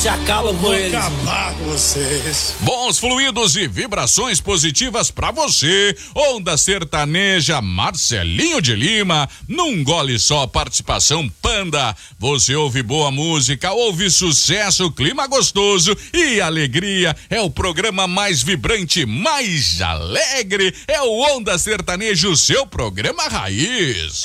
Se acalma com eles. Acabar com vocês. Bons fluidos e vibrações positivas pra você. Onda sertaneja, Marcelinho de Lima. Num gole só, participação Panda. Você ouve boa música, ouve sucesso, clima gostoso e alegria. É o programa mais vibrante, mais alegre. É o Onda Sertanejo, seu programa raiz.